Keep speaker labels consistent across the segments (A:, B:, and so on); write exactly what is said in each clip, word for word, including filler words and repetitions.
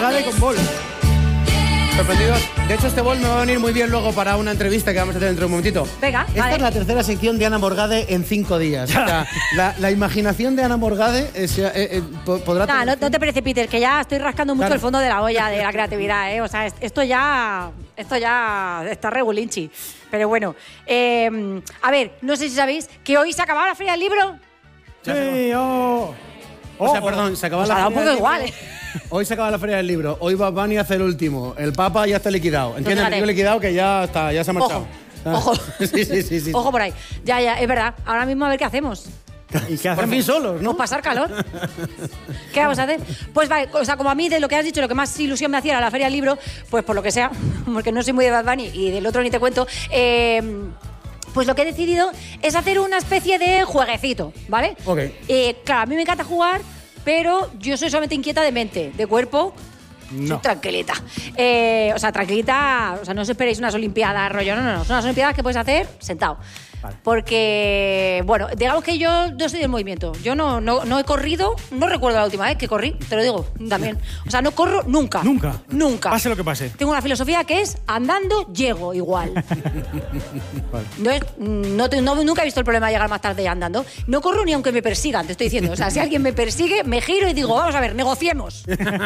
A: chocolate con bol. Sorprendido. De hecho, este bol me va a venir muy bien luego para una entrevista que vamos a hacer dentro de un momentito.
B: Venga,
A: Esta
B: vale.
A: es la tercera sección de Ana Morgade en cinco días. O sea, la, la imaginación de Ana Morgade eh, se- eh, eh, po- podrá...
B: Nah, no, no te precipites, que ya estoy rascando mucho
A: Claro.
B: el fondo de la olla de la creatividad, ¿eh? O sea, es- esto ya, esto ya está regulinchi. Pero bueno, eh, a ver, no sé si sabéis que hoy se acababa la Feria del Libro.
C: Sí, oh.
A: O sea,
C: Oh,
A: perdón, se acaba
B: Os
A: la
B: ha dado un
A: feria
B: poco
A: del
B: igual,
A: libro.
B: ¿eh?
A: Hoy se acaba la feria del libro. Hoy Bad Bunny hace el último. El Papa ya está liquidado. ¿Entiendes?
B: fíjate.
A: Yo liquidado que ya está, ya se ha marchado.
B: Ojo, ojo.
A: Sí, sí, sí, sí.
B: Ojo por ahí. Ya, ya, es verdad. Ahora mismo a ver qué hacemos.
C: ¿Y qué
A: Por
C: hacemos?
A: fin solos, ¿no?
B: Pues pasar calor. ¿Qué vamos a hacer? Pues vale, o sea, como a mí de lo que has dicho, lo que más ilusión me hacía era la Feria del Libro, pues por lo que sea, porque no soy muy de Bad Bunny y del otro ni te cuento, eh, pues lo que he decidido es hacer una especie de jueguecito, ¿vale?
A: Ok.
B: Eh, claro, a mí me encanta jugar, pero yo soy solamente inquieta de mente, de cuerpo. Soy
C: No.
B: tranquilita. Eh, o sea, tranquilita, o sea, no os esperéis unas olimpiadas, rollo, no, no, no. Son unas olimpiadas que puedes hacer sentado.
C: Vale.
B: Porque, bueno, digamos que yo no estoy en movimiento. Yo no, no, no he corrido, no recuerdo la última vez que corrí, te lo digo también. O sea, no corro nunca.
C: Nunca.
B: Nunca.
C: Pase lo que pase.
B: Tengo una filosofía que es andando, llego igual.
C: Vale.
B: No es- no te- no- nunca he visto el problema de llegar más tarde andando. No corro ni aunque me persigan, te estoy diciendo. O sea, si alguien me persigue, me giro y digo, vamos a ver, negociemos.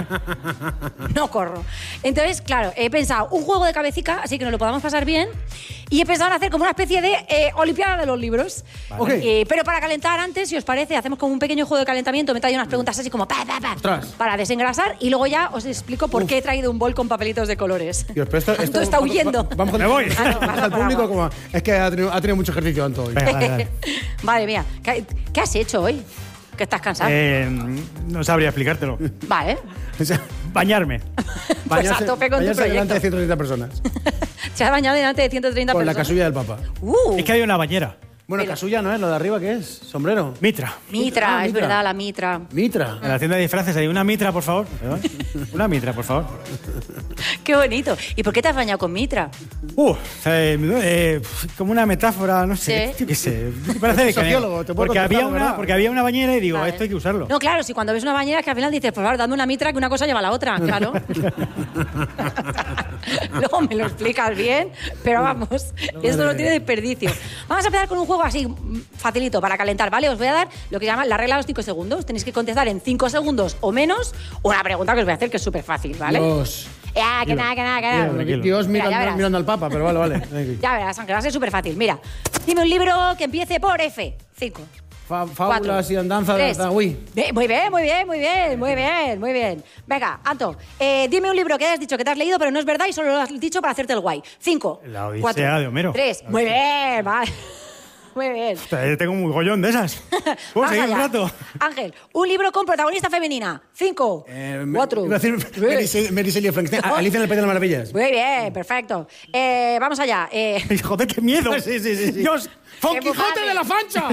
B: No corro. Entonces, claro, he pensado un juego de cabecica, así que nos lo podamos pasar bien. Y he pensado en hacer como una especie de eh, Olimpiada de los libros.
A: Ok.
B: Eh, pero para calentar antes, si os parece, hacemos como un pequeño juego de calentamiento. Me traigo unas preguntas así como pa, pa, pa,
A: Ostras.
B: para desengrasar y luego ya os explico por qué he traído un bol con papelitos de colores.
A: Dios, pero esto,
B: Anto está huyendo.
A: va- Vamos con
C: Me voy.
B: Ah, no,
A: Vamos
B: vas a
A: al público
B: parar.
A: como... Es que ha tenido, ha tenido mucho ejercicio Anto hoy.
C: Venga, dale, dale.
B: Madre mía, ¿qué, qué has hecho hoy? ¿Que estás cansado?
C: Eh, no sabría explicártelo.
B: Vale.
A: O sea,
B: Pues
C: Bañarme.
B: a
A: bañarse-
B: tope con tu
A: bañarse delante de
B: proyecto.
A: ciento treinta personas.
B: Se ha bañado delante de ciento treinta
A: Con la
B: personas.
A: casulla del Papa.
B: Uh,
C: Es que hay una bañera.
A: Bueno,
B: Pero-
A: casulla no es, lo de arriba, ¿qué es? ¿Sombrero?
C: Mitra.
B: mitra,
A: Ah,
B: es
A: mitra.
B: verdad, la mitra.
A: Mitra.
C: En la tienda de disfraces hay una mitra, por favor. Una mitra, por favor.
B: Qué bonito. ¿Y por qué te has bañado con mitra?
C: Uh, eh, eh, como una metáfora, no sé.
B: Sí.
C: Yo qué sé. Parece de
A: Sociólogo, te puedo
C: porque
A: contestar,
C: había una,
A: ¿verdad?
C: porque había una bañera y digo,
B: Vale.
C: esto hay que usarlo.
B: No, claro, si cuando ves una bañera es que al final dices, por favor, dame una mitra que una cosa lleva a la otra, claro. Luego me lo explicas bien, pero vamos, esto no tiene desperdicio. Vamos a empezar con un juego así, mm, facilito, para calentar, ¿vale? Os voy a dar lo que llama la regla de los cinco segundos. Tenéis que contestar en cinco segundos o menos una pregunta que os voy a hacer que es súper fácil, ¿vale?
A: Dios.
B: Ah, que nada, que nada, que nada.
C: Tranquilo.
A: Dios
B: Mira, ya
A: mirando,
B: verás.
A: mirando al Papa, pero vale, vale. Venga.
B: Ya verás, aunque va a ser súper fácil. Mira, dime un libro que empiece por F. Cinco.
A: Fa-
B: Cuatro,
A: fábulas y andanzas de
B: tres.
A: Tagüí.
B: Bien, muy bien, muy bien, muy bien, muy bien, muy bien. Venga, Anto, eh, dime un libro que hayas dicho que te has leído, pero no es verdad y solo lo has dicho para hacerte el guay. Cinco.
C: La Odisea
B: cuatro,
C: de Homero.
B: Tres. Muy bien, vale. Muy bien.
C: Eh, Tengo un mogollón de esas. ¿Puedo
B: Vamos
C: seguir un
B: allá.
C: rato?
B: Ángel, un libro con protagonista femenina. Cinco.
A: Eh, me-
B: cuatro.
A: iba a decir
B: tres.
A: Mary Shelley- Mary Shelley Frankenstein.
B: No.
A: Alicia en el País de las Maravillas.
B: Muy bien, perfecto. Eh, vamos allá. Eh,
C: Joder, qué miedo.
A: Sí, sí, sí, sí.
C: Dios.
A: ¡Don
B: Qué muy
A: Quijote
B: fácil.
A: de la Fancha!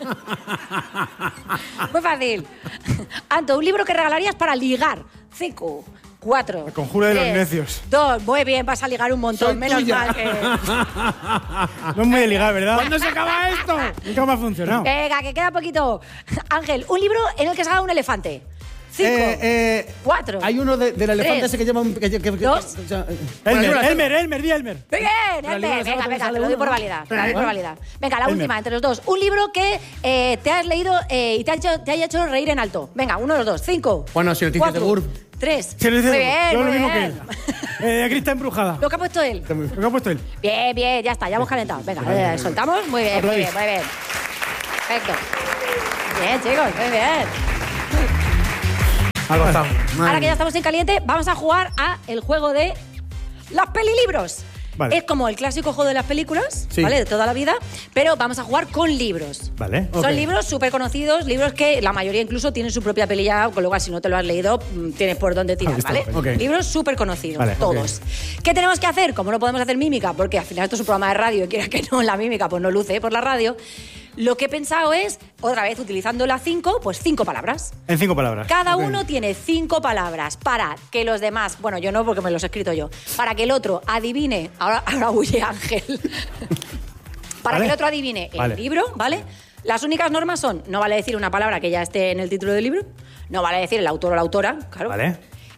B: muy fácil. Anto, un libro que regalarías para ligar. Cinco. Cuatro.
C: El conjuro de los
B: tres,
C: necios.
B: Dos. Muy bien, vas a ligar un montón.
A: Soy
B: Menos
A: tuya.
B: mal que.
C: No es muy de ligar, ¿verdad?
A: ¿Cuándo se acaba esto?
C: Nunca me ha funcionado.
B: Venga, que queda poquito. Ángel, un libro en el que salga un elefante. Cinco.
A: Eh, eh,
B: Cuatro.
A: Hay uno de- del elefante
B: Tres.
A: ese que lleva un... Que, que- que-
B: Dos.
A: o sea, eh,
C: Elmer,
A: bueno,
C: Elmer, Elmer, di Elmer.
B: Muy bien,
A: Pero
B: Elmer.
A: libro de
B: Venga,
A: sábado
B: venga,
A: sale
B: te lo doy
A: uno,
B: por
A: ¿no?
B: válida. Te lo doy por
A: ¿Eh?
B: válida. Venga, la
C: Elmer.
B: última, entre los dos. Un libro que eh, te has leído eh, y te, ha hecho- te haya hecho reír en alto. Venga, uno de los dos. Cinco.
A: Bueno, si noticias de
B: cuatro,
A: Gurb.
B: Tres.
C: Se lo dice
B: Muy bien,
C: yo
B: muy
C: lo mismo
B: bien.
C: que él. Eh, aquí está embrujada.
B: Lo que ha puesto él.
C: Lo que ha puesto él.
B: Bien, bien, ya está, ya hemos calentado. Venga, eh, soltamos. Muy bien, muy bien, muy bien. Perfecto. Bien, chicos, muy bien.
C: Algo está.
B: Ahora que ya estamos en caliente, vamos a jugar a el juego de los pelilibros.
C: Vale.
B: Es como el clásico juego de las películas,
A: Sí.
B: ¿vale? De toda la vida, pero vamos a jugar con libros.
C: Vale.
B: Son
A: Ok.
B: libros súper conocidos, libros que la mayoría incluso tienen su propia peli ya, con lo cual si no te lo has leído, mm, tienes por dónde tirar,
C: visto
B: ¿vale?
C: la
A: peli. Ok.
B: Libros súper conocidos,
C: Vale,
B: todos. ¿Qué tenemos que hacer? Como no podemos hacer mímica, porque al final esto es un programa de radio y quiera que no, la mímica pues no luce por la radio, lo que he pensado es, otra vez utilizando la cinco, pues cinco palabras.
C: En cinco palabras.
B: Cada
A: Ok.
B: uno tiene cinco palabras para que los demás, bueno, yo no porque me los he escrito yo, para que el otro adivine, ahora, ahora huye Ángel, para
C: Vale.
B: que el otro adivine el
C: Vale.
B: libro, ¿vale? Las únicas normas son, no vale decir una palabra que ya esté en el título del libro, no vale decir el autor o la autora, claro.
C: Vale.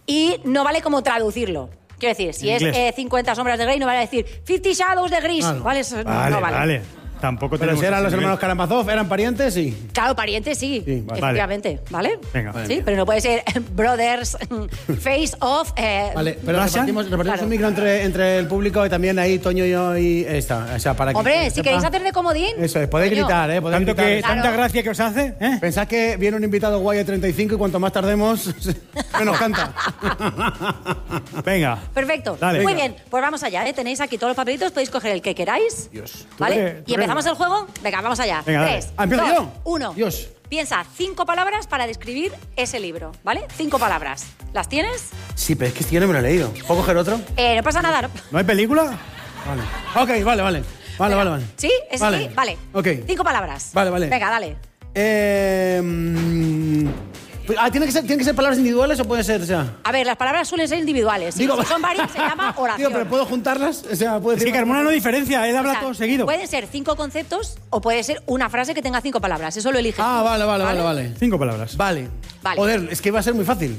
B: y no vale como traducirlo. Quiero decir, si
C: En
B: es eh, cincuenta sombras de Grey, no vale decir Fifty Shadows de Gris.
A: Claro.
B: ¿Vale? Eso
C: Vale,
B: no vale.
C: vale. Tampoco
A: Pero
C: tenemos
A: si eran
C: ese
A: los
C: nivel.
A: hermanos Karamazov, ¿eran parientes? Sí.
B: Claro, parientes sí,
A: Sí, vale.
B: efectivamente, ¿vale?
C: Venga.
A: Vale.
B: Sí, pero no puede ser brothers, face off. Eh,
A: Vale, pero
C: ¿Russian?
A: repartimos, repartimos
B: Claro.
A: un micro entre, entre el público y también ahí Toño y yo y esta. O sea, para que
B: Hombre, si
A: sepa.
B: queréis hacer de comodín.
A: Eso es, podéis
B: coño.
A: gritar, ¿eh? Podéis
C: Tanto
A: gritar.
C: que,
B: Claro.
C: Tanta gracia que os hace, ¿eh?
A: Pensad que viene un invitado guay de treinta y cinco y cuanto más tardemos, menos canta.
C: Venga.
B: Perfecto.
C: Dale.
B: Muy
C: Venga.
B: bien, pues vamos allá, ¿eh? Tenéis aquí todos los papelitos, podéis coger el que queráis.
A: Dios.
B: ¿Vale?
C: Tú eres- tú
B: ¿Y empezamos
C: eres-
B: el juego? Venga, vamos allá.
C: Venga, dale.
B: Tres,
A: Ah, ¿empiezo
B: dos,
A: yo?
B: uno.
A: Dios.
B: Piensa cinco palabras para describir ese libro, ¿vale? Cinco palabras. ¿Las tienes?
A: Sí, pero es que este yo no me lo he leído. ¿Puedo coger otro?
B: Eh, no pasa nada. ¿no?
C: ¿No hay película?
A: Vale. Ok, vale, vale. Vale, vale, vale.
B: ¿Sí? ¿Es
A: Vale.
B: así? Vale.
A: Ok.
B: Cinco palabras.
A: Vale, vale.
B: Venga, dale.
A: Eh, mm, ah, ¿tiene que, ser, ¿Tiene que ser palabras individuales o puede ser, o sea?
B: A ver, las palabras suelen ser individuales.
A: Digo-
B: si son varias, se llama oración.
A: Digo, pero ¿puedo juntarlas? O sea, ¿puedo
C: Es
A: decir
C: que Carmona no diferencia, él
B: O
C: habla
B: sea,
C: todo seguido.
B: Pueden ser cinco conceptos o puede ser una frase que tenga cinco palabras. Eso lo eliges.
A: Ah,
B: tú,
A: vale, vale, vale, vale.
C: Cinco palabras.
A: Vale.
B: Vale.
A: Joder, es que iba a ser muy fácil.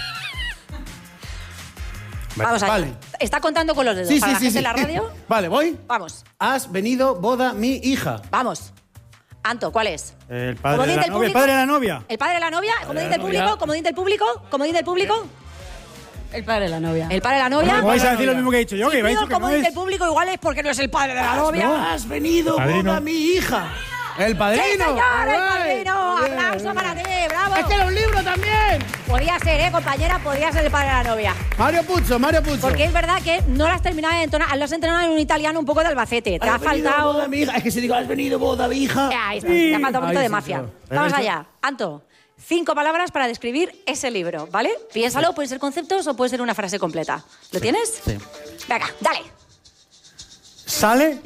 B: Vamos allá.
A: Vale.
B: Está contando con los dedos.
A: Sí,
B: Para
A: sí,
B: la
A: sí,
B: gente
A: sí.
B: en la radio.
A: Vale, voy.
B: Vamos,
A: Has venido boda mi hija.
B: vamos. Anto, ¿cuál es?
C: El padre
B: Comodín
C: de la
B: del
C: novia. El
B: público.
C: padre de la novia.
B: ¿El padre de la novia? ¿Comodín
A: la
B: del
A: novia.
B: público? ¿Comodín del público? ¿Comodín del público?
D: El padre de la novia.
B: ¿El padre de la novia?
C: ¿Cómo vais a decir lo mismo que he dicho yo?
B: Si
C: Que me ha
B: pido
C: dicho
B: el
C: que no
B: comodín
C: es.
B: del público, igual es porque no es el padre de la novia.
A: Has venido
C: Padrino.
A: boda mi hija. El padrino.
B: ¡Sí, señor! ¡El
A: All right.
B: padrino!
A: Muy bien,
B: ¡Aplauso
A: muy
B: para
A: bien.
B: ti! ¡Bravo!
A: Es que era un libro también.
B: Podía ser, ¿eh, compañera? Podía ser el padre de la novia.
A: Mario Puzo, Mario Puzo.
B: Porque es verdad que no lo has terminado de entonar, lo has entrenado en un italiano un poco de Albacete. Te ha
A: Has venido
B: faltado...
A: boda mi hija. Es que si digo, has venido boda mi hija.
B: Ahí está, te ha faltado un poquito
A: Ahí
B: de
A: sí,
B: mafia.
A: claro.
B: Vamos
C: ¿Has
B: allá. Anto, cinco palabras para describir ese libro, ¿vale? Piénsalo, pueden ser conceptos o puede ser una frase completa. ¿Lo tienes?
A: Sí.
B: Venga, dale.
C: Sale.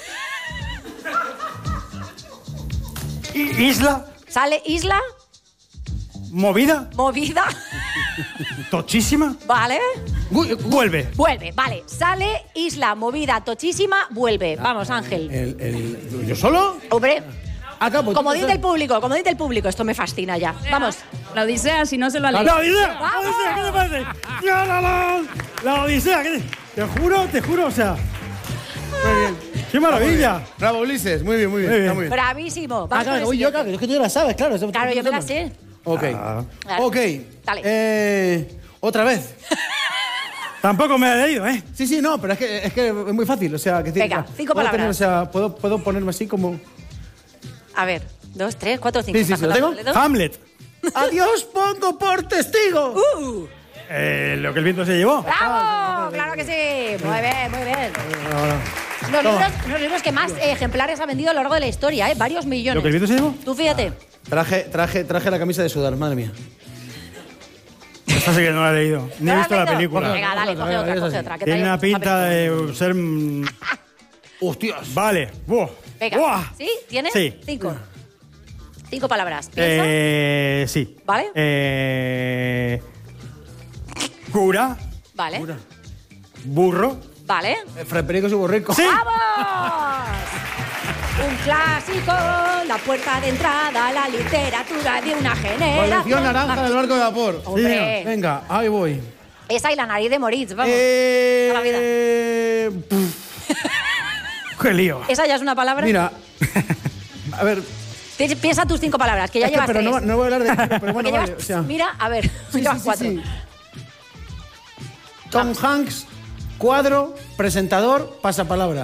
C: I- Isla.
B: Sale isla,
C: Movida.
B: movida,
C: Tochísima.
B: ¿vale?
A: Uy, uy,
C: Vuelve.
B: Vuelve, vale. Sale isla, movida, tochísima, vuelve. Vamos, Ángel.
A: el, el, ¿Yo solo?
B: Hombre,
A: Acá, pues,
B: comodín
A: tú-
B: del público, comodín del público. Esto me fascina ya. Vamos.
D: La Odisea, si no se lo ha
C: La
D: leído.
C: Odisea. La
B: ¡Vamos!
C: Odisea, ¿qué te parece? ¡Ya, la, la, la Odisea! ¿qué te... te juro, te juro, o sea.
A: Muy bien.
C: ¡Qué maravilla!
A: Bravo, Ulises. Muy bien, muy bien.
C: Muy bien.
A: Está muy bien.
B: Bravísimo.
A: Ah,
B: Vamos con
A: claro,
B: el
A: voy yo,
B: siguiente.
A: claro. Es que tú ya la sabes, claro. eso-
B: Claro, yo me la sé.
A: Ok.
C: Ah.
B: Claro.
A: Ok.
B: Dale.
A: Eh, otra vez.
C: Tampoco me he leído, ¿eh?
A: Sí, sí, no, pero es que es, que es muy fácil. O sea, que
B: Venga, cinco
A: puedo
B: palabras.
A: tener, o sea, ¿puedo, puedo ponerme así como.
B: A ver, dos, tres, cuatro, cinco.
A: Sí, sí, sí, ¿lo tengo?
C: Hamlet.
A: Adiós, pongo por testigo.
B: ¡Uh!
C: Eh, lo que el viento se llevó.
B: ¡Bravo! ¡Claro que sí! Muy bien, muy bien. Los
A: Toma.
B: libros, los libros que más eh, ejemplares ha vendido a lo largo de la historia, ¿eh? Varios millones.
C: ¿Lo que el viento se llevó?
B: Tú fíjate.
A: Traje, traje, traje la camisa de sudar, madre mía.
C: Esta sí que no la he leído. Ni
B: ¿No
C: he
B: lo
C: visto
B: has
C: la
B: leído?
C: película.
B: Venga, dale,
A: Otra,
B: coge
A: otra,
B: otra,
A: es
B: coge
A: así.
B: otra. que
C: Tiene
B: te-
C: una pinta de ser... mm,
A: Hostias.
C: Vale. Buah.
B: Venga.
C: Buah.
B: ¿Sí? ¿Tienes?
C: Sí.
B: Cinco. Cinco palabras. Piensa.
C: Eh, sí.
B: ¿Vale?
C: Eh, cura.
B: Vale.
C: Burro.
B: Vale.
A: Eh, Fray Perico y Borrico.
C: Sí.
B: ¡Vamos! Un clásico, la puerta de entrada a la literatura de una generación.
A: Colección naranja del barco de vapor.
B: Hombre.
A: Venga, ahí voy.
B: Esa y la nariz de Moritz, vamos.
A: Eh,
B: Toda la vida.
A: pff,
C: Qué lío.
B: ¿Esa ya es una palabra?
A: mira. A ver.
B: Pi- Piensa tus cinco palabras, que ya
A: es que,
B: llevas
A: pero
B: tres.
A: no, no voy a hablar de pero bueno,
B: Porque
A: vale,
B: llevas-
A: o sea.
B: Mira, a ver,
A: Sí,
B: llevas
A: sí, sí,
B: cuatro.
A: sí. Tom Hanks, cuadro, presentador, pasapalabra.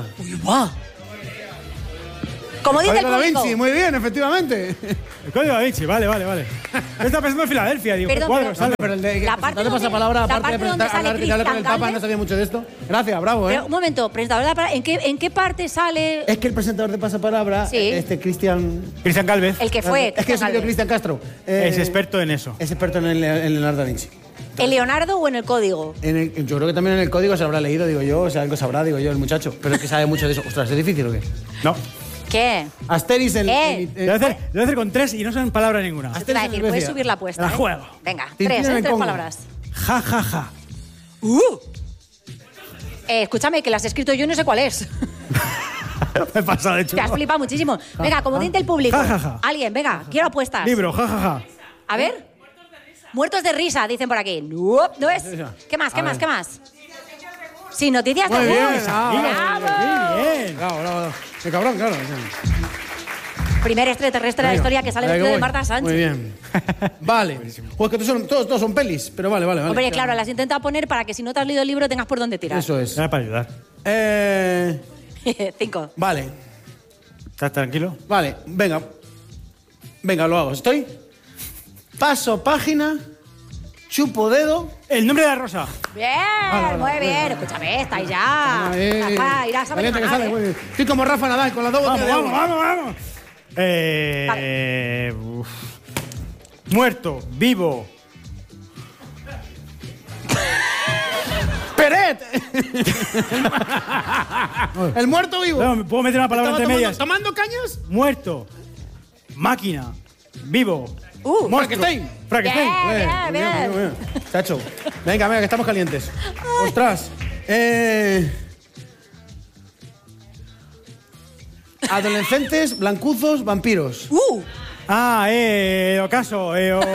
B: Comodín del
A: Código Da
B: público.
A: Vinci, muy bien, efectivamente.
C: El código da Vinci, vale, vale, vale. Está pensando en Filadelfia, digo,
B: Perdón,
C: ¿qué cuadro,
B: pero-
C: sale?
A: Pero el de
B: La parte
A: presentador de
B: donde-
A: pasapalabra,
B: la
A: aparte de
B: parte donde
A: presentar,
B: sale
A: hablar, de hablar con el
B: Cristian
A: Papa,
B: Galvez.
A: no sabía mucho de esto. Gracias, bravo, ¿eh?
B: Pero, un momento, presentador de la palabra, ¿en qué, ¿en qué parte sale
A: Es que el presentador de pasapalabra,
B: Sí.
A: este Cristian...
C: Cristian Galvez
B: el que fue?
A: Es que es
B: Cristian
A: el
B: Galvez?
A: Cristian Castro. Eh,
C: es experto en eso.
A: Es experto en el, en Leonardo da Vinci.
B: ¿En Leonardo o en el código?
A: En el- yo creo que también en el código se habrá leído, digo yo, o sea, algo sabrá, digo yo, el muchacho. Pero es que sabe mucho de eso. Ostras, ¿es difícil o qué?
C: No.
B: ¿Qué?
A: Asteris en...
B: Eh.
A: en-
C: Debe hacer, debe hacer con tres y no son palabra ninguna.
B: Te iba a
A: en
B: decir,
A: Grecia.
B: puedes subir la apuesta.
C: La
B: ¿eh?
C: juego.
B: Venga,
A: Tintín
B: tres,
A: en
B: ¿eh?
A: el
B: Tres
A: Congo.
B: palabras.
C: Ja, ja, ja.
B: Eh, escúchame, que las he escrito yo y no sé cuál es.
C: Me he pasado de hecho.
B: Te has flipado muchísimo. Venga, comodín del público.
C: Ja, ja, ja.
B: Alguien, venga, quiero apuestas.
C: Libro, ja, ja, ja.
B: A ver. muertos de risa, dicen por aquí. No, ¿no es? ¿Qué más, qué más, qué más? Sí, noticias
A: Muy
B: también.
A: bien, ah,
B: ¡Bravo!
C: Muy bien.
A: Bravo, bravo. Qué cabrón, claro.
B: Primer extraterrestre de la historia que sale
A: Ahí
B: vestido de
A: voy.
B: Marta Sánchez.
A: Muy bien. Vale. Pues que todos son, todos, todos son pelis, pero vale, vale, vale.
B: Hombre, claro, las he intentado poner para que si no te has leído el libro tengas por dónde tirar.
A: Eso es.
C: Era para ayudar.
A: Eh,
B: Cinco.
A: vale,
C: ¿Estás tranquilo?
A: vale. Venga. Venga, lo hago. ¿Estoy? Paso página. Chupo dedo.
C: El nombre de la rosa.
B: Bien,
A: vale,
B: muy
A: vale,
B: bien.
A: vale.
B: Escúchame, estáis ya.
A: Eh,
B: Rafa, irás a ver
A: valiente que
B: ganar,
A: sale,
B: ¿eh?
A: muy bien. Estoy como Rafa Nadal con las dos
C: Vamos,
A: botellas de
C: vamos,
A: agua.
C: vamos, vamos. Eh, uf. Muerto, vivo.
A: ¡Peret! El muerto vivo.
C: No, ¿me puedo meter una palabra
A: Estaba
C: entre
A: tomando,
C: medias?
A: ¿Tomando cañas?
C: Muerto. Máquina. Vivo.
B: Uh,
C: Monstruo.
A: Frankenstein.
C: Frankenstein.
B: Bien,
A: Muy
B: bien, bien.
A: muy bien. Chacho. Venga, venga, que estamos calientes. Ostras. Eh... Adolescentes, blancuzos, vampiros.
B: Uh,
C: Ah, eh, ocaso, eh, o...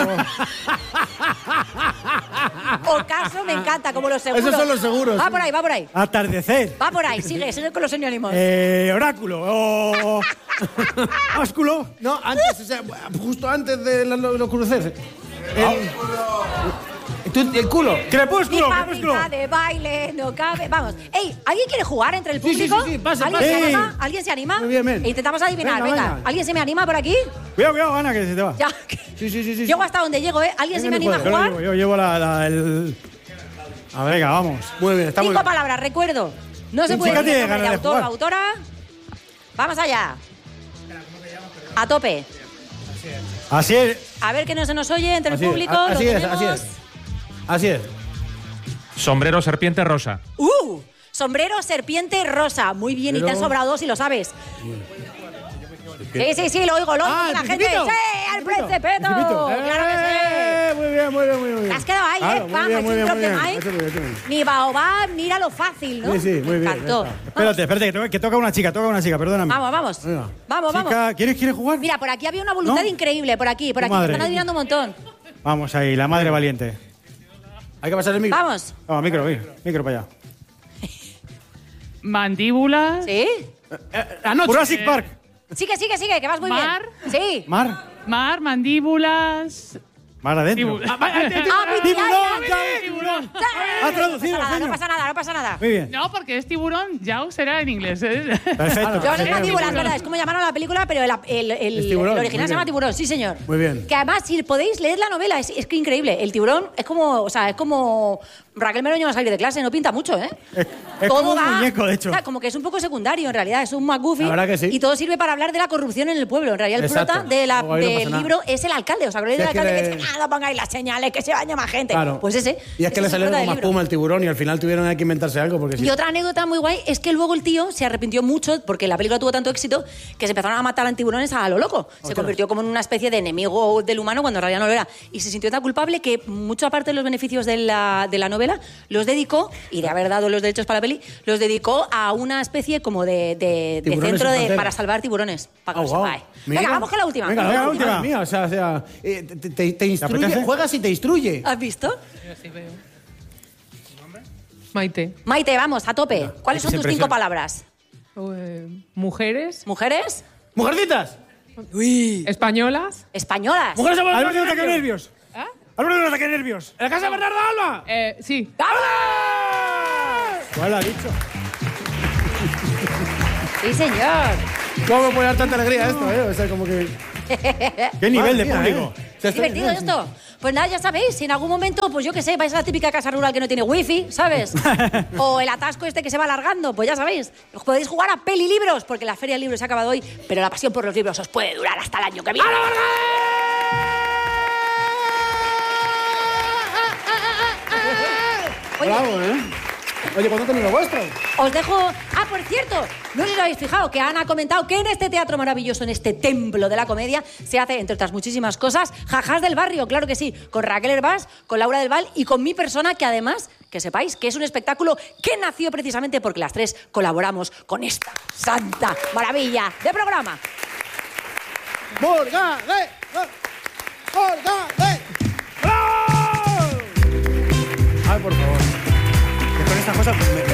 B: ocaso me encanta, como los seguros.
A: Esos son los seguros.
B: Va por ahí, va por ahí.
C: atardecer.
B: Va por ahí, sigue, sigue con los sinónimos.
C: Eh, oráculo, o... Ósculo.
A: No, antes, o sea, justo antes de lo, lo, lo cruces. El, tú- el culo.
B: Mi
C: Crepúsculo, crepúsculo.
B: fábrica de baile no cabe. Vamos. Ey, ¿alguien quiere jugar entre el
A: Sí, sí,
B: público?
A: sí, sí, pase,
B: ¿Alguien
A: pase.
B: se
C: Sí.
B: anima? ¿Alguien se anima?
A: Muy bien, bien.
B: E intentamos adivinar,
A: Venga,
B: venga.
A: venga.
B: ¿Alguien se me anima por aquí?
C: Cuidado, cuidado, Ana, que se te va.
B: Ya.
A: Sí, sí, sí, sí.
B: Llego hasta donde llego, ¿eh? ¿Alguien se me
A: Venga,
B: anima a
C: Yo, lo
B: jugar?
C: llevo, yo llevo la, la- el... A ver, venga, vamos.
A: Muy bien, está muy
B: Cinco
A: bien.
B: palabras, recuerdo. No se
C: Sí,
B: puede
C: chica
B: decir
C: tiene
B: nombre de
C: ganas de
B: autor o
C: jugar.
B: autora. Vamos allá. A tope.
C: Así es.
B: A ver que no se nos oye entre
A: Así
B: el
A: es,
B: público.
A: a- así
B: lo
A: es,
B: tenemos.
A: así es. Así es.
E: Sombrero serpiente rosa.
B: ¡Uh! Sombrero, serpiente, rosa. Muy bien, y te
A: Pero-
B: han sobrado dos y lo sabes. Sí, sí, sí, lo oigo, lo oigo
A: Ah,
B: la
A: el
B: gente.
A: Principito.
B: ¡Sí, al Principito!
C: Principito.
B: ¡Claro que sí!
C: Eh, Muy bien, muy bien, muy bien.
B: Te has quedado ahí,
A: Claro,
B: ¿eh?
A: muy
B: Vamos,
A: bien, muy bien,
B: drop
A: muy
B: the
A: bien.
B: mic.
A: Eso bien, eso bien.
B: Mi baobab, mira lo fácil, ¿no?
A: Sí, sí, muy bien,
B: Me encantó.
A: ya está.
C: Espérate, espérate, que toca, que toca una chica, toca una chica, perdóname.
B: Vamos, vamos.
A: Venga.
B: Vamos, vamos.
C: Chica, ¿quieres, ¿quieres jugar?
B: Mira, por aquí había una voluntad
C: ¿No?
B: increíble, por aquí, por
C: Tu
B: aquí. Me
C: madre.
B: están adivinando un montón.
C: Vamos ahí, la madre valiente.
A: Hay que pasar el micro.
B: Vamos.
C: Vamos, micro, micro, micro para allá.
D: Mandíbulas.
B: ¿Sí?
A: Anoche.
C: Jurassic Park.
B: Sigue, sigue, sigue, que vas muy
D: Mar.
B: bien. Sí.
C: Mar.
D: Mar, mandíbulas.
C: Mar adentro.
D: Tibu-
B: Ah, mi
C: ¡Tiburón!
B: tía,
C: ya,
B: ya,
C: ¡Tiburón!
B: Sí.
C: Ha traducido,
B: No pasa nada,
C: coño.
B: no pasa nada, no pasa nada.
C: Muy bien.
D: No, porque es tiburón. Jaws será en inglés. ¿eh?
C: Perfecto.
B: Yo no es mandíbulas,
D: tiburón.
B: ¿verdad? Es como llamaron a la película, pero el, el, el-
A: Es tiburón,
B: el original
A: muy
B: se llama
A: bien.
B: Tiburón, sí, señor.
A: Muy bien.
B: Que además, si podéis leer la novela, es, es que increíble. El tiburón es como, o sea, es como Raquel Meroño va a salir de clase, no pinta mucho, ¿eh?
C: Es, es como un muñeco, de hecho.
B: o sea, como que es un poco secundario, en realidad, es un McGuffin.
A: La verdad que sí.
B: Y todo sirve para hablar de la corrupción en el pueblo. En realidad, el
A: Exacto.
B: prota de la-
A: Luego ahí no
B: del
A: pasa nada.
B: libro es el alcalde. ¿Os acordáis
A: Si
B: del
A: es que
B: alcalde que
A: le-
B: dice, ah, no pongáis las señales, que se baña más gente?
A: Claro.
B: Pues ese.
A: Y es
B: ese
A: que le
B: el
A: salió
B: prota
A: como
B: del
A: más
B: libro.
A: puma el tiburón y al final tuvieron que inventarse algo porque sí.
B: Y otra anécdota muy guay es que luego el tío se arrepintió mucho porque la película tuvo tanto éxito que se empezaron a matar a tiburones a lo loco. Se convirtió como en una especie de enemigo del humano cuando en realidad no lo era. Y se sintió tan culpable que mucha parte de los beneficios de la, de la novela los dedicó, y de haber dado los derechos para la peli, los dedicó a una especie como de, de- de
A: Tiburones
B: centro
A: en
B: de,
A: pantera.
B: para salvar tiburones. Para que
A: Oh,
B: lo
A: wow.
B: sepáis.
A: Mira.
B: Venga, vamos con la última.
A: Venga,
C: Venga,
A: la
C: la
A: última.
C: última.
A: Mía, o sea, o sea eh, te, te- te instruye,
C: apetece?
A: juegas y te instruye.
B: ¿Has visto?
F: Maite.
B: Maite, vamos, a tope. ¿Cuáles son
C: se
B: tus
C: impresiona.
B: cinco palabras?
F: Eh, mujeres.
B: ¿Mujeres?
A: ¡Mujercitas!
F: Españolas.
B: ¿Españolas?
A: ¡Mujeres a
C: Álvaro tiene un ataque de nervios.
F: ¿Ah?
C: Álvaro tiene un ataque de nervios.
A: ¡En la casa de Bernardo Alba!
F: Eh, sí.
C: ¿Cuál ha dicho?
B: Sí, señor.
A: ¿Cómo me puede dar tanta alegría esto, eh? O sea, como que...
C: ¿Qué nivel de
A: Madre mía,
C: público?
A: eh. O sea,
B: ¿Es divertido esto? Pues nada, ya sabéis, si en algún momento, pues yo qué sé, vais a la típica casa rural que no tiene wifi, ¿sabes? O el atasco este que se va alargando, pues ya sabéis. Os podéis jugar a pelilibros, porque la feria del libro se ha acabado hoy, pero la pasión por los libros os puede durar hasta el año que viene. Oye,
A: Bravo, ¿eh? Oye, ¿cuándo tenéis lo vuestro?
B: os dejo... Ah, por cierto, no sé si os habéis fijado que Ana ha comentado que en este teatro maravilloso, en este templo de la comedia, se hace, entre otras muchísimas cosas, Jajás del Barrio, claro que sí, con Raquel Herbás, con Laura del Val y con mi persona, que además, que sepáis que es un espectáculo que nació precisamente porque las tres colaboramos con esta santa maravilla de programa.
A: ¡Morgade! ¡Morgade! ¡Bravo! Ay, por favor. Que con estas cosas... me-